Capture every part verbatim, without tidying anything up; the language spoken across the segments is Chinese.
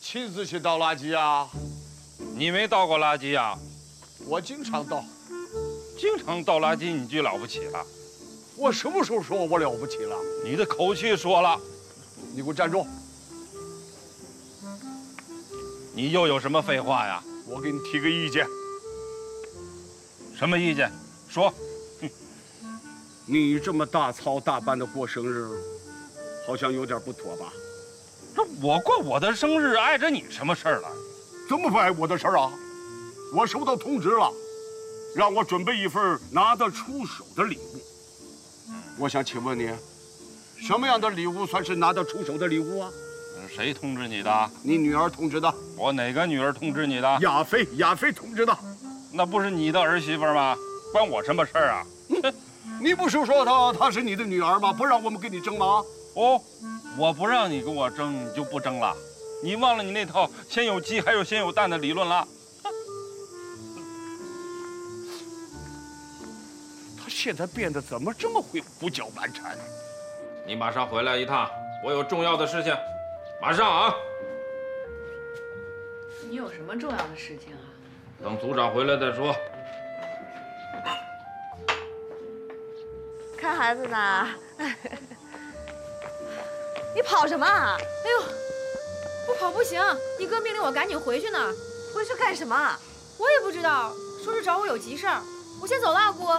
亲自去倒垃圾啊？ 你没倒过垃圾啊？ 我经常倒。 经常倒垃圾，你就了不起了？ 我什么时候说我了不起了？ 你的口气说了。 你给我站住！ 你又有什么废话呀？ 我给你提个意见。 什么意见？说。 你这么大操大办的过生日，好像有点不妥吧？ 这我过我的生日，碍着你什么事儿了？ 怎么不碍我的事儿啊？我收到通知了，让我准备一份拿得出手的礼物。我想请问你，什么样的礼物算是拿得出手的礼物啊？ 谁通知你的？ 你女儿通知的。 我哪个女儿通知你的？ 亚飞，亚飞通知的。 那不是你的儿媳妇吗？关我什么事儿啊？ 你不是说她她是你的女儿吗？不让我们跟你争吗？ 哦，我不让你跟我争，你就不争了？你忘了你那套先有鸡还有先有蛋的理论了？ 他现在变得怎么这么会胡搅蛮缠？ 你马上回来一趟，我有重要的事情，马上啊！ 你有什么重要的事情啊？ 等组长回来再说。 看孩子呢？你跑什么啊？ 哎呦，不跑不行，你哥命令我赶紧回去呢。 回去干什么？ 我也不知道，说是找我有急事儿。我先走了，姑。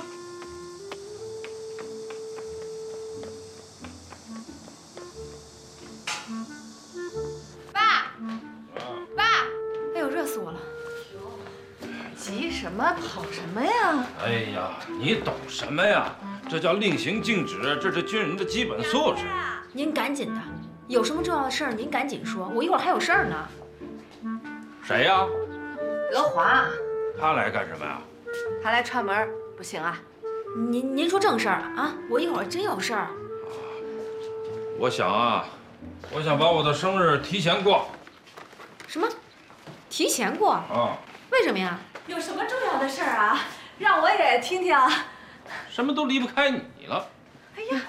爸，爸，哎呦，热死我了！ 急什么？跑什么呀？ 哎呀，你懂什么呀？这叫令行禁止，这是军人的基本素质。 您赶紧的，有什么重要的事儿您赶紧说，我一会儿还有事儿呢。 谁呀？ 德华， 他来干什么呀？ 他来串门，不行啊。 您您说正事儿啊？我一会儿真有事儿。 我想啊，我想把我的生日提前过。 什么？提前过？ 啊？ 为什么呀？ 有什么重要的事儿啊？让我也听听。 什么都离不开你了。 哎呀。